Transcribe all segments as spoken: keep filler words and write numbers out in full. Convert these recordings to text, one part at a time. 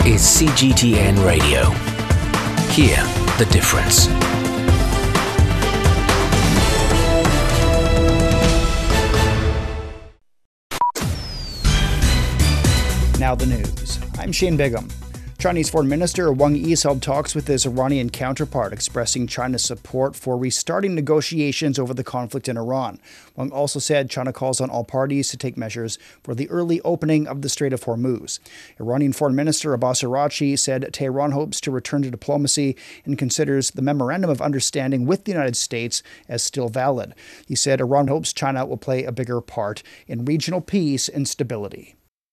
is C G T N Radio. Hear the difference. Now the news. I'm Shane Bigham. Chinese Foreign Minister Wang Yi held talks with his Iranian counterpart, expressing China's support for restarting negotiations over the conflict in Iran. Wang also said China calls on all parties to take measures for the early opening of the Strait of Hormuz. Iranian Foreign Minister Abbas Araghchi said Tehran hopes to return to diplomacy and considers the Memorandum of Understanding with the United States as still valid. He said Iran hopes China will play a bigger part in regional peace and stability.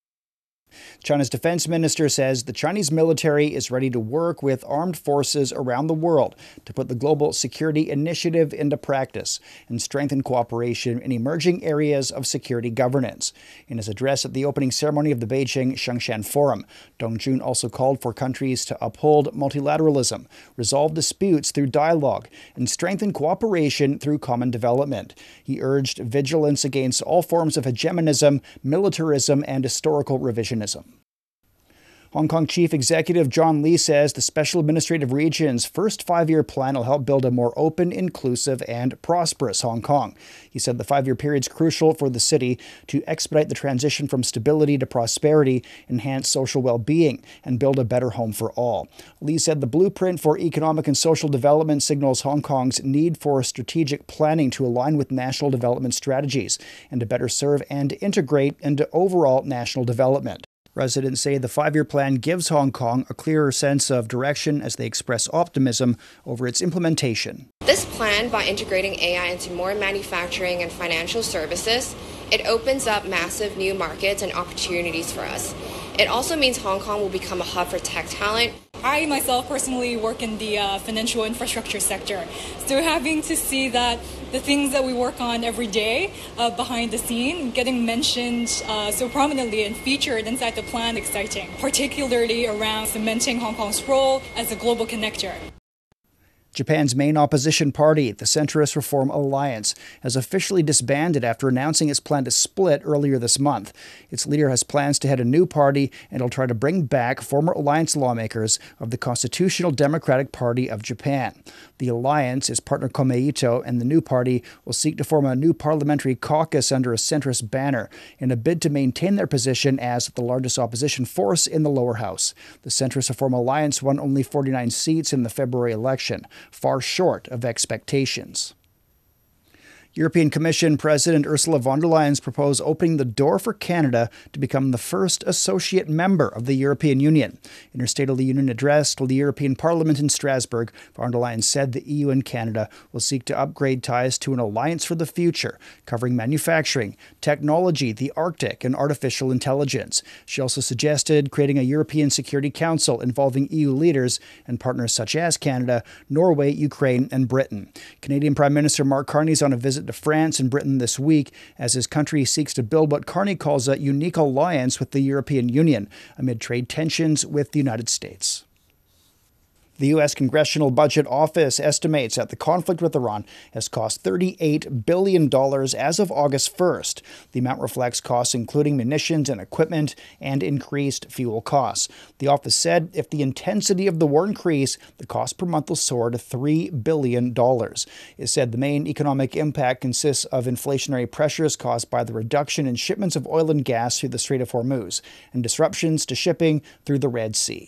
China's defense minister says the Chinese military is ready to work with armed forces around the world to put the Global Security Initiative into practice and strengthen cooperation in emerging areas of security governance. In his address at the opening ceremony of the Beijing Shengshan Forum, Dong Jun also called for countries to uphold multilateralism, resolve disputes through dialogue, and strengthen cooperation through common development. He urged vigilance against all forms of hegemonism, militarism, and historical revisionism. Hong Kong Chief Executive John Lee says the Special Administrative Region's first five-year plan will help build a more open, inclusive, and prosperous Hong Kong. He said the five-year period is crucial for the city to expedite the transition from stability to prosperity, enhance social well-being, and build a better home for all. Lee said the blueprint for economic and social development signals Hong Kong's need for strategic planning to align with national development strategies and to better serve and integrate into overall national development. Residents say the five-year plan gives Hong Kong a clearer sense of direction as they express optimism over its implementation. This plan, by integrating A I into more manufacturing and financial services, it opens up massive new markets and opportunities for us. It also means Hong Kong will become a hub for tech talent. I myself personally work in the uh, financial infrastructure sector, so having to see that the things that we work on every day uh, behind the scene getting mentioned uh, so prominently and featured inside the plan exciting, particularly around cementing Hong Kong's role as a global connector. Japan's main opposition party, the Centrist Reform Alliance, has officially disbanded after announcing its plan to split earlier this month. Its leader has plans to head a new party and will try to bring back former alliance lawmakers of the Constitutional Democratic Party of Japan. The alliance, its partner Komeito, and the new party will seek to form a new parliamentary caucus under a centrist banner in a bid to maintain their position as the largest opposition force in the lower house. The Centrist Reform Alliance won only forty-nine seats in the February election, far short of expectations. European Commission President Ursula von der Leyen's proposed opening the door for Canada to become the first associate member of the European Union. In her State of the Union address to the European Parliament in Strasbourg, von der Leyen said the E U and Canada will seek to upgrade ties to an alliance for the future, covering manufacturing, technology, the Arctic, and artificial intelligence. She also suggested creating a European Security Council involving E U leaders and partners such as Canada, Norway, Ukraine, and Britain. Canadian Prime Minister Mark Carney is on a visit to France and Britain this week as his country seeks to build what Carney calls a unique alliance with the European Union amid trade tensions with the United States. The U S Congressional Budget Office estimates that the conflict with Iran has cost thirty-eight billion dollars as of August first. The amount reflects costs including munitions and equipment and increased fuel costs. The office said if the intensity of the war increased, the cost per month will soar to three billion dollars. It said the main economic impact consists of inflationary pressures caused by the reduction in shipments of oil and gas through the Strait of Hormuz and disruptions to shipping through the Red Sea.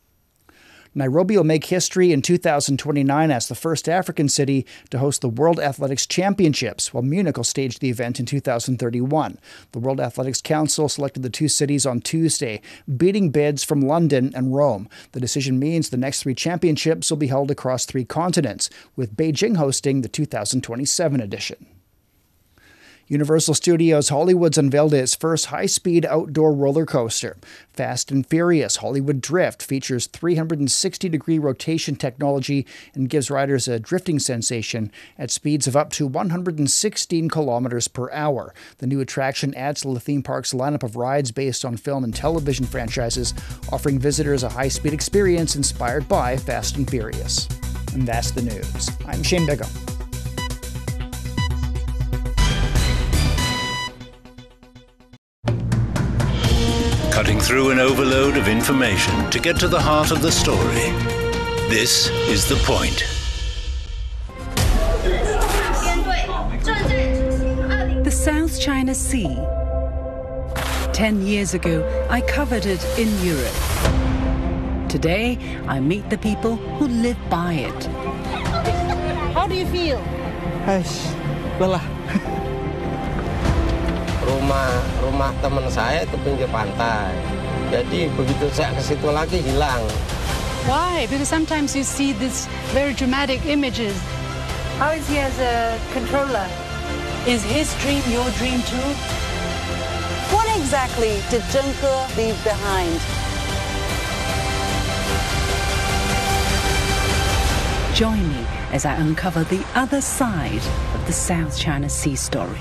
Nairobi will make history in two thousand twenty-nine as the first African city to host the World Athletics Championships, while Munich will stage the event in two thousand thirty-one. The World Athletics Council selected the two cities on Tuesday, beating bids from London and Rome. The decision means the next three championships will be held across three continents, with Beijing hosting the two thousand twenty-seven edition. Universal Studios Hollywood's unveiled its first high-speed outdoor roller coaster. Fast and Furious Hollywood Drift features three hundred sixty degree rotation technology and gives riders a drifting sensation at speeds of up to one hundred sixteen kilometers per hour. The new attraction adds to the theme park's lineup of rides based on film and television franchises, offering visitors a high-speed experience inspired by Fast and Furious. And that's the news. I'm Shane Bigham. Cutting through an overload of information to get to the heart of the story. This is The Point. The South China Sea. Ten years ago, I covered it in Europe. Today, I meet the people who live by it. How do you feel? Lelah. Rumah rumah teman saya itu pinggir pantai. Jadi begitu saya ke situ lagi hilang. Why? Because sometimes you see these very dramatic images. How is he as a controller? Is his dream your dream too? What exactly did Zheng He leave behind? Join me as I uncover the other side of the South China Sea story.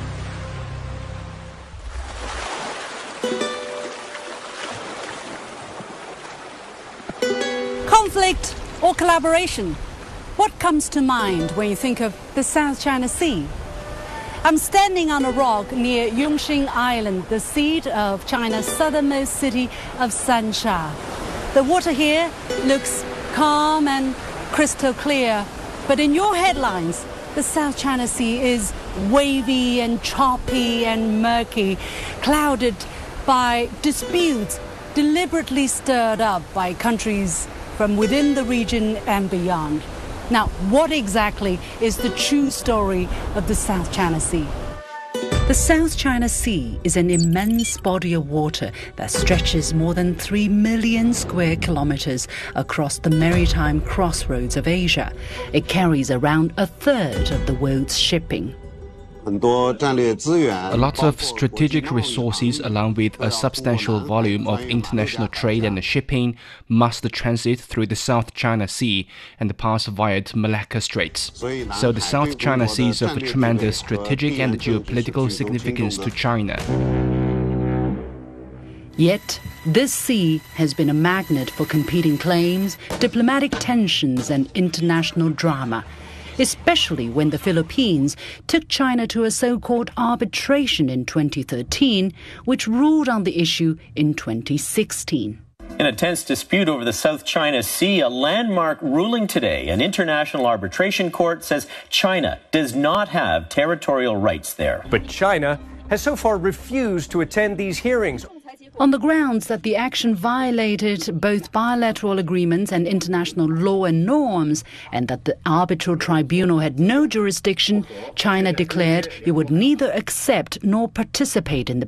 Conflict or collaboration? What comes to mind when you think of the South China Sea? I'm standing on a rock near Yongxing Island, the seat of China's southernmost city of Sansha. The water here looks calm and crystal clear, but in your headlines, the South China Sea is wavy and choppy and murky, clouded by disputes deliberately stirred up by countries from within the region and beyond. Now, what exactly is the true story of the South China Sea? The South China Sea is an immense body of water that stretches more than three million square kilometers across the maritime crossroads of Asia. It carries around a third of the world's shipping. A lot of strategic resources, along with a substantial volume of international trade and shipping, must transit through the South China Sea and pass via Malacca Straits. So the South China Sea is of tremendous strategic and geopolitical significance to China. Yet, this sea has been a magnet for competing claims, diplomatic tensions, and international drama, especially when the Philippines took China to a so-called arbitration in twenty thirteen, which ruled on the issue in twenty sixteen. In a tense dispute over the South China Sea, a landmark ruling today. An international arbitration court says China does not have territorial rights there. But China has so far refused to attend these hearings, on the grounds that the action violated both bilateral agreements and international law and norms, and that the arbitral tribunal had no jurisdiction. China declared it would neither accept nor participate in the